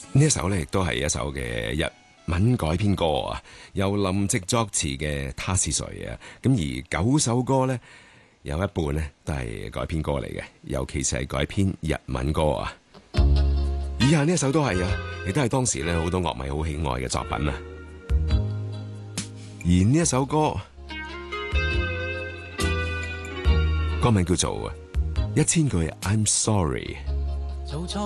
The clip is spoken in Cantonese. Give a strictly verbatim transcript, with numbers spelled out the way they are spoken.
呢一首咧亦都係一首嘅日文改編歌啊，由林夕作詞嘅《他是誰》啊。咁而九首歌咧有一半咧都係改編歌嚟嘅，尤其是係改編日文歌啊。以下呢一首都係啊，亦都係當時咧好多樂迷好喜愛嘅作品啊。而呢一首歌歌名叫做《一千句 I'm Sorry》。 做錯